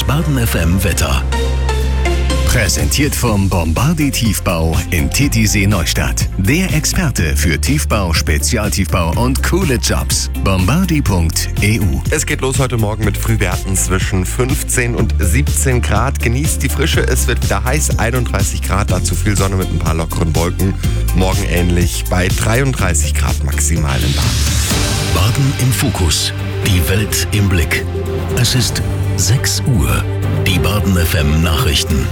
Baden FM Wetter. Präsentiert vom Bombardier Tiefbau in Titisee Neustadt. Der Experte für Tiefbau, Spezialtiefbau und coole Jobs. Bombardier.eu. Es geht los heute Morgen mit Frühwerten zwischen 15 und 17 Grad. Genießt die Frische, es wird wieder heiß, 31 Grad, dazu viel Sonne mit ein paar lockeren Wolken. Morgen ähnlich bei 33 Grad maximal in Baden. Baden im Fokus. Die Welt im Blick. Es ist 6 Uhr. Die Baden FM Nachrichten.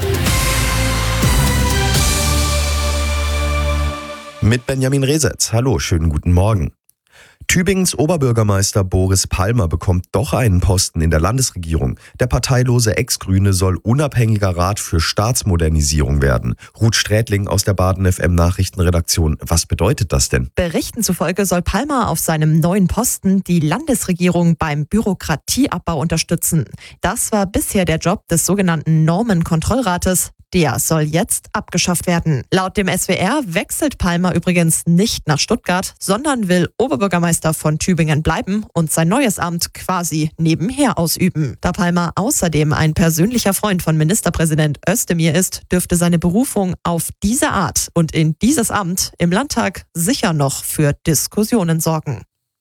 Mit Benjamin Resetz. Hallo, schönen guten Morgen. Tübingens Oberbürgermeister Boris Palmer bekommt doch einen Posten in der Landesregierung. Der parteilose Ex-Grüne soll unabhängiger Rat für Staatsmodernisierung werden. Ruth Strätling aus der Baden FM Nachrichtenredaktion. Was bedeutet das denn? Berichten zufolge soll Palmer auf seinem neuen Posten die Landesregierung beim Bürokratieabbau unterstützen. Das war bisher der Job des sogenannten Normenkontrollrates. Der soll jetzt abgeschafft werden. Laut dem SWR wechselt Palmer übrigens nicht nach Stuttgart, sondern will Oberbürgermeister von Tübingen bleiben und sein neues Amt quasi nebenher ausüben. Da Palmer außerdem ein persönlicher Freund von Ministerpräsident Özdemir ist, dürfte seine Berufung auf diese Art und in dieses Amt im Landtag sicher noch für Diskussionen sorgen.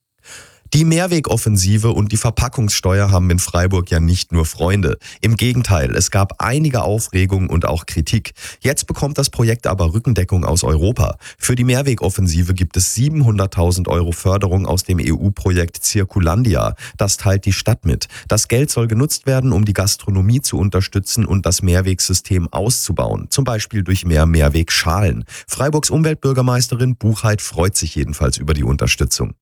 Die Mehrwegoffensive und die Verpackungssteuer haben in Freiburg ja nicht nur Freunde. Im Gegenteil, es gab einige Aufregung und auch Kritik. Jetzt bekommt das Projekt aber Rückendeckung aus Europa. Für die Mehrwegoffensive gibt es 700.000 € Förderung aus dem EU-Projekt Circulandia. Das teilt die Stadt mit. Das Geld soll genutzt werden, um die Gastronomie zu unterstützen und das Mehrwegsystem auszubauen. Zum Beispiel durch mehr Mehrwegschalen. Freiburgs Umweltbürgermeisterin Buchheit freut sich jedenfalls über die Unterstützung.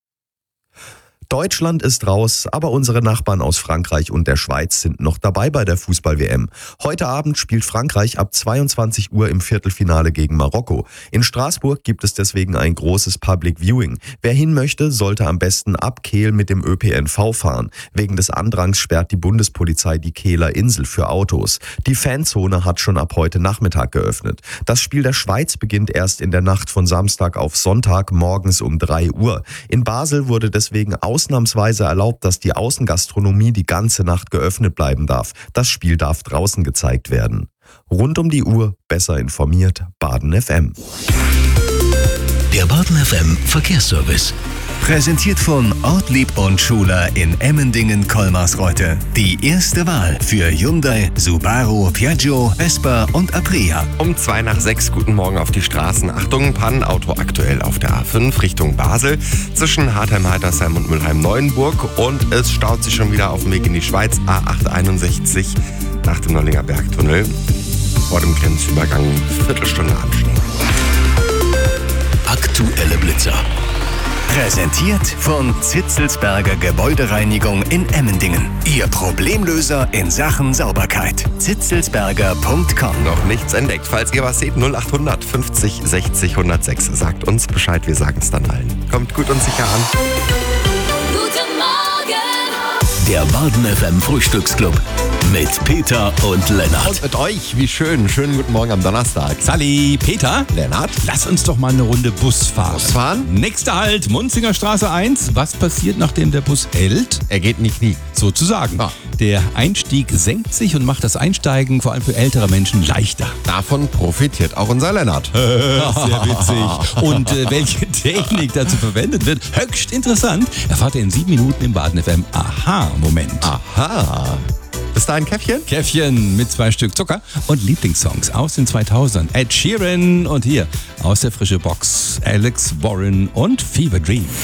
Deutschland ist raus, aber unsere Nachbarn aus Frankreich und der Schweiz sind noch dabei bei der Fußball-WM. Heute Abend spielt Frankreich ab 22 Uhr im Viertelfinale gegen Marokko. In Straßburg gibt es deswegen ein großes Public Viewing. Wer hin möchte, sollte am besten ab Kehl mit dem ÖPNV fahren. Wegen des Andrangs sperrt die Bundespolizei die Kehler Insel für Autos. Die Fanzone hat schon ab heute Nachmittag geöffnet. Das Spiel der Schweiz beginnt erst in der Nacht von Samstag auf Sonntag morgens um 3 Uhr. In Basel wurde deswegen ausnahmsweise erlaubt, dass die Außengastronomie die ganze Nacht geöffnet bleiben darf. Das Spiel darf draußen gezeigt werden. Rund um die Uhr, besser informiert, Baden FM. Der Baden FM Verkehrsservice. Präsentiert von Ortlieb und Schuler in Emmendingen-Kolmarsreuth. Die erste Wahl für Hyundai, Subaru, Piaggio, Vespa und Aprilia. Um 5:02, guten Morgen auf die Straßen. Achtung, Pannenauto aktuell auf der A5 Richtung Basel zwischen Hartheim-Heitersheim und Mülheim-Neuenburg. Und es staut sich schon wieder auf dem Weg in die Schweiz, A861 nach dem Nollinger Bergtunnel. Vor dem Grenzübergang Viertelstunde anstehen. Aktuelle Blitzer. Präsentiert von Zitzelsberger Gebäudereinigung in Emmendingen. Ihr Problemlöser in Sachen Sauberkeit. Zitzelsberger.com. Noch nichts entdeckt. Falls ihr was seht, 0800 50 60 106. Sagt uns Bescheid, wir sagen es dann allen. Kommt gut und sicher an. Guten Morgen! Der Baden FM Frühstücksclub mit Peter und Lennart. Und mit euch, wie schön. Schönen guten Morgen am Donnerstag. Sally, Peter, Lennart. lass uns doch mal eine Runde Bus fahren. Bus fahren? Nächster Halt, Munzinger Straße 1. Was passiert, nachdem der Bus hält? Er geht in die Knie. Sozusagen. Ja. Der Einstieg senkt sich und macht das Einsteigen vor allem für ältere Menschen leichter. Davon profitiert auch unser Lennart. Sehr witzig. Und welche Technik dazu verwendet wird, höchst interessant, erfahrt ihr in 7 Minuten im Baden FM Aha-Moment. Aha. Bis dahin Käffchen? Käffchen mit 2 Stück Zucker und Lieblingssongs aus den 2000ern. Ed Sheeran und hier aus der frischen Box Alex Warren und Fever Dream.